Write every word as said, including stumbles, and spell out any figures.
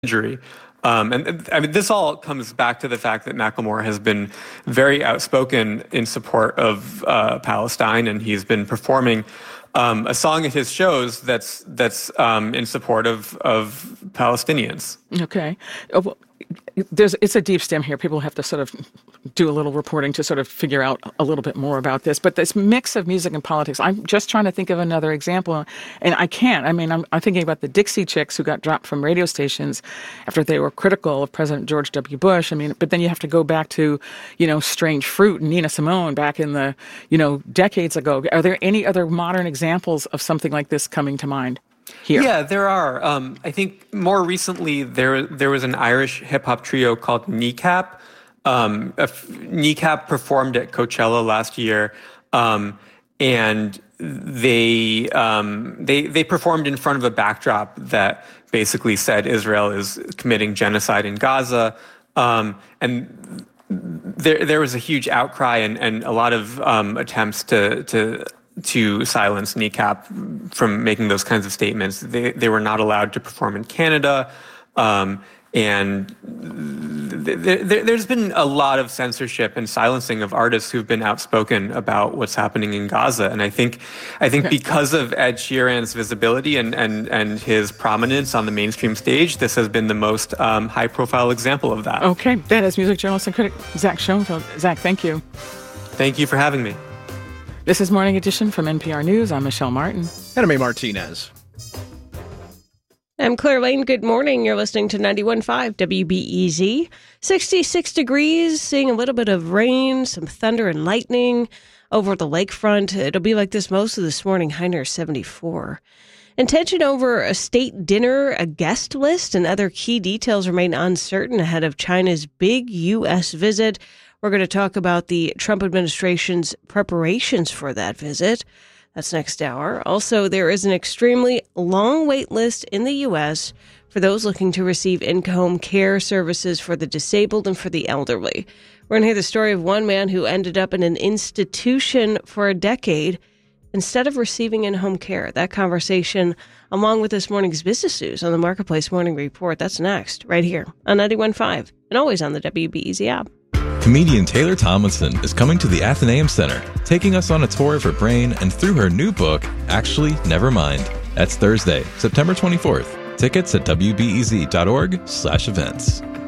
injury. Um, and I mean, this all comes back to the fact that Macklemore has been very outspoken in support of uh, Palestine, and he's been performing um, a song at his shows that's that's um, in support of of Palestinians. Okay. Uh, well, there's it's a deep stem here. People have to sort of do a little reporting to sort of figure out a little bit more about this. But this mix of music and politics, I'm just trying to think of another example, and I can't. I mean, I'm, I'm thinking about the Dixie Chicks who got dropped from radio stations after they were critical of President George W. Bush. I mean, but then you have to go back to, you know, Strange Fruit and Nina Simone back in the, you know, decades ago. Are there any other modern examples of something like this coming to mind here? Yeah, there are. Um, I think more recently there there was an Irish hip hop trio called Kneecap. Um, Kneecap performed at Coachella last year, um, and they they they they performed in front of a backdrop that basically said Israel is committing genocide in Gaza, um, and there there was a huge outcry and, and a lot of um, attempts to to. to silence Kneecap from making those kinds of statements. They they were not allowed to perform in Canada, um, and th- th- there's been a lot of censorship and silencing of artists who've been outspoken about what's happening in Gaza. And I think I think because of Ed Sheeran's visibility and and and his prominence on the mainstream stage, this has been the most um, high-profile example of that. Okay, that is music journalist and critic Zach Schoenfeld. Zach, thank you. Thank you for having me. This is Morning Edition from N P R News. I'm Michelle Martin. And I'm A. Martinez. I'm Claire Lane. Good morning. You're listening to ninety-one point five W B E Z. sixty-six degrees, seeing a little bit of rain, some thunder and lightning over the lakefront. It'll be like this most of this morning, high near seventy-four. And tension over a state dinner, a guest list, and other key details remain uncertain ahead of China's big U S visit. We're going to talk about the Trump administration's preparations for that visit. That's next hour. Also, there is an extremely long wait list in the U S for those looking to receive in-home care services for the disabled and for the elderly. We're going to hear the story of one man who ended up in an institution for a decade instead of receiving in-home care. That conversation, along with this morning's business news on the Marketplace Morning Report, that's next, right here on ninety-one point five and always on the W B E Z app. Comedian Taylor Tomlinson is coming to the Athenaeum Center, taking us on a tour of her brain and through her new book, Actually, Never Mind. That's Thursday, September twenty-fourth. Tickets at W B E Z dot org slash events.